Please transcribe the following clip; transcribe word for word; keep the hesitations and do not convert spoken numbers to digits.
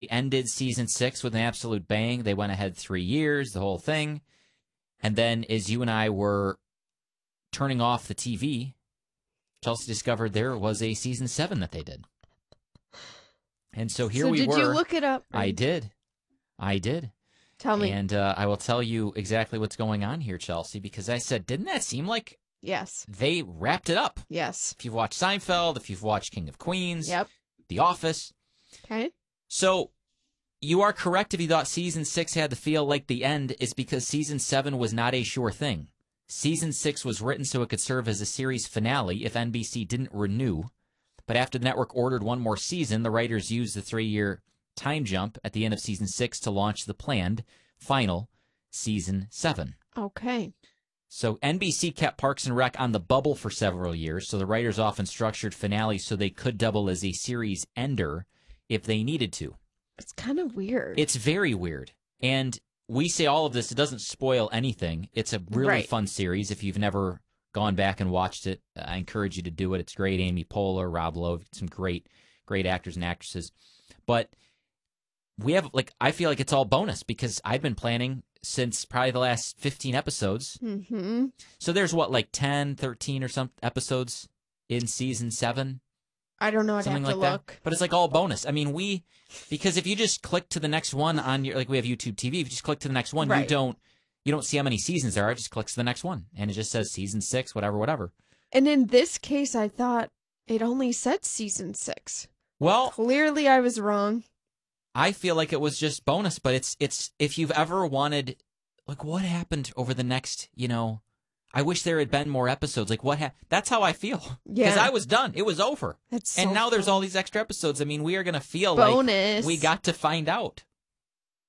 ended season six with an absolute bang. They went ahead three years, the whole thing. And then as you and I were turning off the T V, Chelsea discovered there was a season seven that they did. And so here so we did were. Did you look it up? I did. I did. Tell me. And uh, I will tell you exactly what's going on here, Chelsea, because I said, didn't that seem like yes. they wrapped it up? Yes. If you've watched Seinfeld, if you've watched King of Queens, yep. The Office. Okay. So you are correct if you thought season six had to feel like the end, is because season seven was not a sure thing. Season six was written so it could serve as a series finale if N B C didn't renew. But after the network ordered one more season, the writers used the three-year time jump at the end of season six to launch the planned final season seven. Okay. So N B C kept Parks and Rec on the bubble for several years, so the writers often structured finales so they could double as a series ender if they needed to. It's kind of weird. It's very weird. And we say all of this, it doesn't spoil anything. It's a really right. fun series. If you've never gone back and watched it, I encourage you to do it. It's great. Amy Poehler, Rob Lowe, some great, great actors and actresses. But we have, like, I feel like it's all bonus because I've been planning since probably the last fifteen episodes. Mm-hmm. So there's what, like ten, thirteen or some episodes in season seven? I don't know. I'd Something have like to look. That. But it's like all bonus. I mean, we, because if you just click to the next one on your, like we have YouTube T V, if you just click to the next one, right. you don't, you don't see how many seasons there are. It just clicks to the next one. And it just says season six, whatever, whatever. And in this case, I thought it only said season six. Well, clearly I was wrong. I feel like it was just bonus, but it's, it's, if you've ever wanted, like, what happened over the next, you know, I wish there had been more episodes. Like, what ha- that's how I feel. Yeah. Because I was done. It was over. That's and so now fun. there's all these extra episodes. I mean, we are going to feel bonus. like we got to find out.